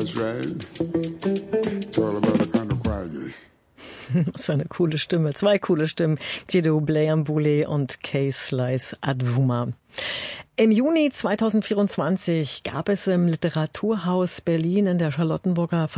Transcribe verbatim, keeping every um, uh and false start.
That's right. It's all about the kind of quietness. Was für eine coole Stimme. Zwei coole Stimmen. Guido Bleiamboulet und Kay Slice Advuma. Im Juni zweitausendvierundzwanzig gab es im Literaturhaus Berlin in der Charlottenburger